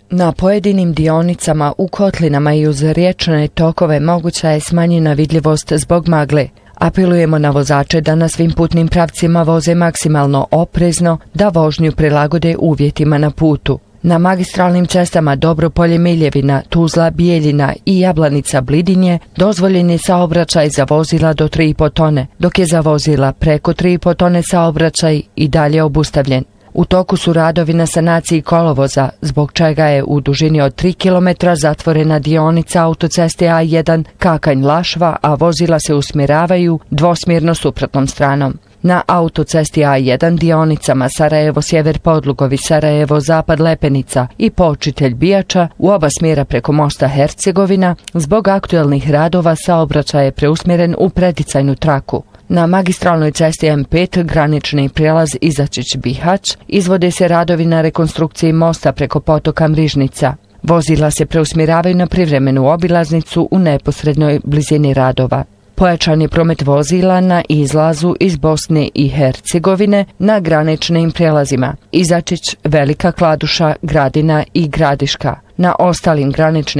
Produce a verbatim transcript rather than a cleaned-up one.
Na pojedinim dionicama u kotlinama i uz riječne tokove moguća je smanjena vidljivost zbog magle. Apelujemo na vozače da na svim putnim pravcima voze maksimalno oprezno, da vožnju prilagode uvjetima na putu. Na magistralnim cestama Dobropolje Miljevina, Tuzla Bijeljina i Jablanica Blidinje dozvoljen je saobraćaj za vozila do tri i po tone, dok je za vozila preko tri i po tone saobraćaj i dalje obustavljen. U toku su radovi na sanaciji kolovoza, zbog čega je u dužini od tri kilometra zatvorena dionica autoceste A jedan Kakanj-Lašva, a vozila se usmjeravaju dvosmjerno suprotnom stranom. Na autocesti A jedan dionicama Sarajevo-Sjever Podlugovi, Sarajevo-Zapad Lepenica i Počitelj Bijača u oba smjera preko mosta Hercegovina, zbog aktuelnih radova saobraćaj je preusmjeren u predicajnu traku. Na magistralnoj cesti M pet granični prijelaz Izačić-Bihać izvode se radovi na rekonstrukciji mosta preko potoka Mrižnica. Vozila se preusmjeravaju na privremenu obilaznicu u neposrednoj blizini radova. Pojačan je promet vozila na izlazu iz Bosne i Hercegovine na graničnim prijelazima Izačić, Velika Kladuša, Gradina i Gradiška. Na ostalim graničnim